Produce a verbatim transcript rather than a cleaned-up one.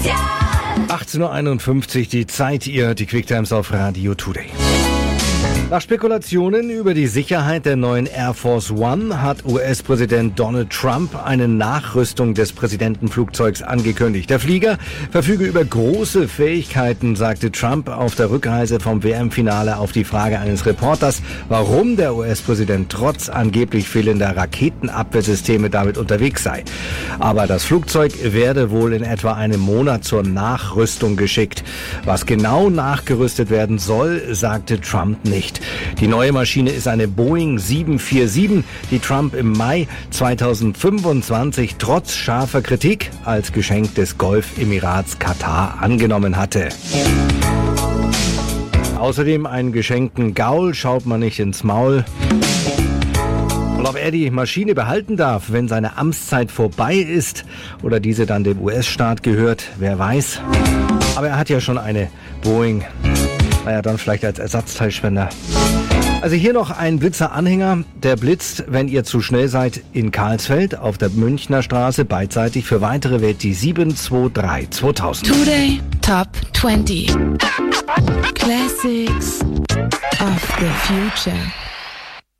achtzehn Uhr einundfünfzig, die Zeit, ihr hört die Quicktimes auf Radio Today. Nach Spekulationen über die Sicherheit der neuen Air Force One hat U S-Präsident Donald Trump eine Nachrüstung des Präsidentenflugzeugs angekündigt. Der Flieger verfüge über große Fähigkeiten, sagte Trump auf der Rückreise vom W M-Finale auf die Frage eines Reporters, warum der U S-Präsident trotz angeblich fehlender Raketenabwehrsysteme damit unterwegs sei. Aber das Flugzeug werde wohl in etwa einem Monat zur Nachrüstung geschickt. Was genau nachgerüstet werden soll, sagte Trump nicht. Die neue Maschine ist eine Boeing sieben vier sieben, die Trump im Mai zweitausendfünfundzwanzig trotz scharfer Kritik als Geschenk des Golfemirats Katar angenommen hatte. Außerdem einen geschenkten Gaul schaut man nicht ins Maul. Und ob er die Maschine behalten darf, wenn seine Amtszeit vorbei ist oder diese dann dem U S-Staat gehört, wer weiß. Aber er hat ja schon eine Boeing. Naja, dann vielleicht als Ersatzteilspender. Also hier noch ein Blitzer-Anhänger, der blitzt, wenn ihr zu schnell seid, in Karlsfeld auf der Münchner Straße beidseitig. Für weitere wählt die sieben zwei drei zweitausend. Today Top zwanzig. Classics of the Future.